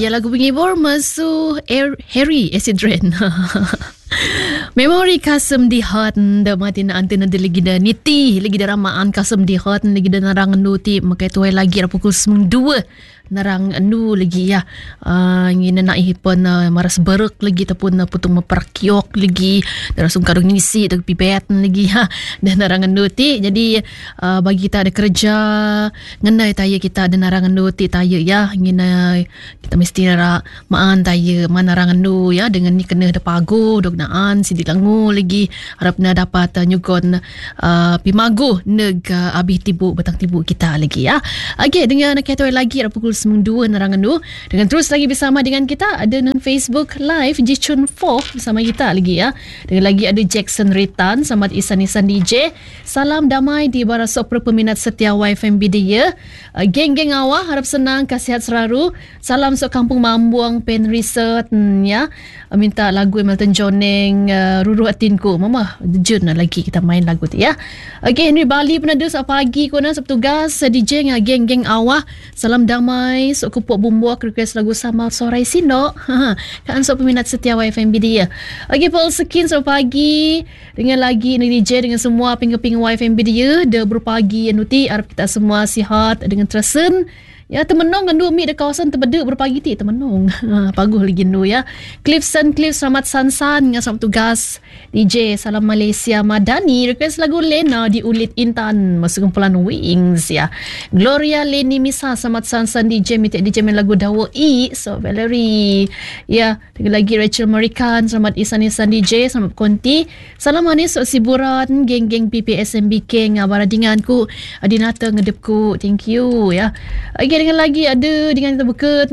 Ya, lagu penghibur masuk Harry Acid Rain. Memori kasem di hat da matina antena de lagi da niti lagi da ramaan kasem di hat lagi da narang nuti makai tuai lagi ra pukul 2 narang anu lagi ya ngina na ihipon maras berek lagi tapun putung maperkiok lagi darasum kadung ngisi tak pipet lagi ya dan narang nuti jadi bagi kita ada kerja ngenai taya kita ada narang nuti taya ya ngina kita mesti ra maan taya mana narang nu ya dengan ni kena da pagu dok naan si dilangu lagi harap na dapat nyugon pimagu neg abih tibu batang tibu kita lagi ya. Okey, dengan ketoi lagi pukul 2 narangan tu dengan terus lagi bersama dengan kita ada nan Facebook Live Jichun 4 bersama kita lagi ya. Dengan lagi ada Jackson Ritan, selamat Isan DJ. Salam damai di barasop peminat setia YFM dia. Geng-geng awak harap senang kasihat seraru. Salam sok kampung Mambuang Pen Resort ya. Minta lagu Melton Joneng Ruru Atinku. Mama jun lagi kita main lagu tu ya. Okey, Henry Bali pun ada pagi kona petugas DJ dengan geng-geng awak. Salam damai sok kupuk bumbuak request lagu sama Sorai Sino. Kan sok peminat setia YFM dia. Okey, Paul Sekin pagi dengan lagi DJ dengan semua ping-ping YFM dia dah berpagi anuti harap kita semua sihat dengan tersen. Ya, temenong kan 2 mik di kawasan terbedek berpagi ti temenong. Paguh lagi nu ya. Cliff selamat sansan dengan selamat tugas DJ Salam Malaysia Madani request lagu Lena di Ulit Intan masuk kumpulan Wings ya. Gloria Leni Misa selamat sansan DJ minta DJ main lagu Dawo E so Valerie ya. Lagi Rachel Marikan selamat Isan DJ selamat Konti. Salam manis sok siburan geng-geng PPSMBK ngabaradinganku adinata ngedepku thank you ya. Dengan lagi ada dengan kita buka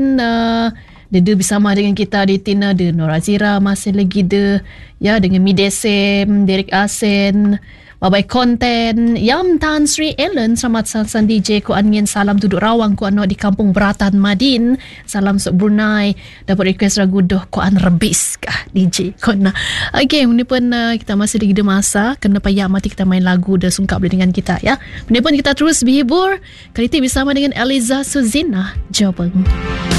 dia bersama dengan kita di Tina de Nora Zira masih lagi de ya dengan Midesem Derek Asen Babai Konten Yam Tan Sri Ellen selamat sansan DJ ku angin salam duduk rawang ku anak di kampung Beratan Madin salam sok Brunei dapat request lagu doh ku an rebis kah DJ kona. Okey, ini pun kita masih lagi ada masa kena payah mati kita main lagu dah sungkap dengan kita ya. Ini pun kita terus berhibur kali ini bersama dengan Eliza Suzina Jobeng.